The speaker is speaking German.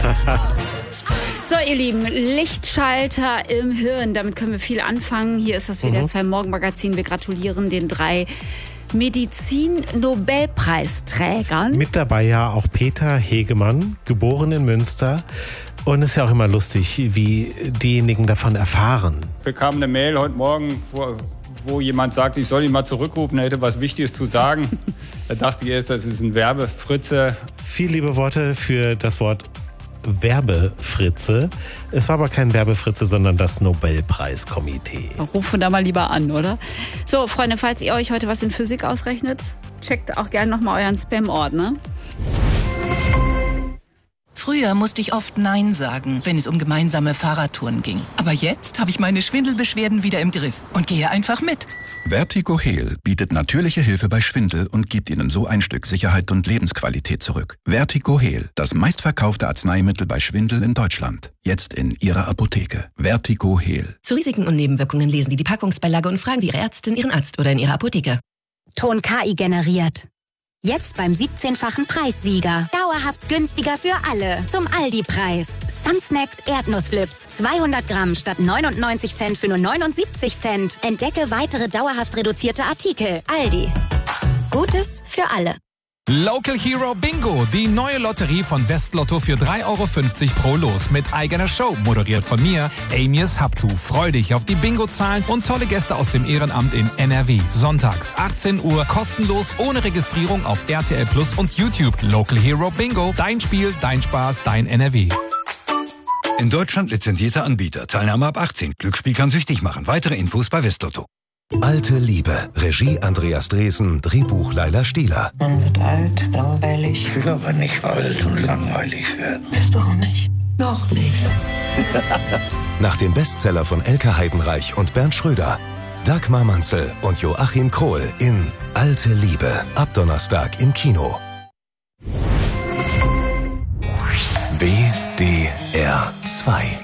So, ihr Lieben, Lichtschalter im Hirn, damit können wir viel anfangen. Hier ist das WDR 2 Morgenmagazin. Wir gratulieren den 3 Medizin-Nobelpreisträgern. Mit dabei ja auch Peter Hegemann, geboren in Münster. Und es ist ja auch immer lustig, wie diejenigen davon erfahren. Ich bekam eine Mail heute Morgen, wo jemand sagt, ich soll ihn mal zurückrufen, er hätte was Wichtiges zu sagen. Da dachte ich erst, das ist ein Werbefritze. Viel liebe Worte für das Wort Werbefritze. Es war aber kein Werbefritze, sondern das Nobelpreiskomitee. Rufen da mal lieber an, oder? So, Freunde, falls ihr euch heute was in Physik ausrechnet, checkt auch gerne nochmal euren Spam-Ordner. Früher musste ich oft Nein sagen, wenn es um gemeinsame Fahrradtouren ging. Aber jetzt habe ich meine Schwindelbeschwerden wieder im Griff und gehe einfach mit. Vertigo Heal bietet natürliche Hilfe bei Schwindel und gibt Ihnen so ein Stück Sicherheit und Lebensqualität zurück. Vertigo Heal, das meistverkaufte Arzneimittel bei Schwindel in Deutschland. Jetzt in Ihrer Apotheke. Vertigo Heal. Zu Risiken und Nebenwirkungen lesen Sie die Packungsbeilage und fragen Sie Ihre Ärztin, Ihren Arzt oder in Ihrer Apotheke. Ton KI generiert. Jetzt beim 17-fachen Preissieger. Dauerhaft günstiger für alle. Zum Aldi-Preis. Sunsnacks Erdnussflips. 200 Gramm statt 99 Cent für nur 79 Cent. Entdecke weitere dauerhaft reduzierte Artikel. Aldi. Gutes für alle. Local Hero Bingo, die neue Lotterie von Westlotto für 3,50 € pro Los mit eigener Show, moderiert von mir, Amias Haptu. Freu dich auf die Bingo-Zahlen und tolle Gäste aus dem Ehrenamt in NRW. Sonntags 18 Uhr, kostenlos, ohne Registrierung auf RTL Plus und YouTube. Local Hero Bingo, dein Spiel, dein Spaß, dein NRW. In Deutschland lizenzierter Anbieter. Teilnahme ab 18. Glücksspiel kann süchtig machen. Weitere Infos bei Westlotto. Alte Liebe. Regie Andreas Dresen, Drehbuch Laila Stieler. Man wird alt, langweilig. Ich will aber nicht alt und langweilig werden. Bist du auch nicht? Noch nicht. Nach dem Bestseller von Elke Heidenreich und Bernd Schröder. Dagmar Manzel und Joachim Krohl in Alte Liebe. Ab Donnerstag im Kino. WDR 2